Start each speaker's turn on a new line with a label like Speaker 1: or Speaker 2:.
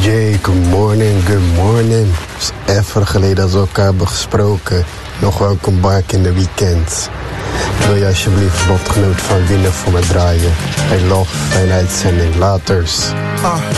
Speaker 1: Jay, good morning. Het is even geleden dat we elkaar hebben gesproken. Nog welkom back in de weekend. Wil je alsjeblieft lotgenoot van Winnen voor me draaien? Hey love, fijne uitzending, laters.